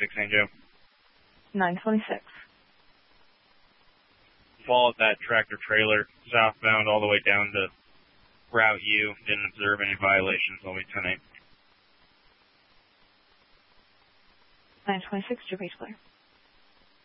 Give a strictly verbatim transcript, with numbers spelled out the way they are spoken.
twenty-six, Saint Joe. nine twenty-six. Followed that tractor trailer southbound all the way down to Route U. Didn't observe any violations. I'll be ten eight. nine twenty-six, your base clear.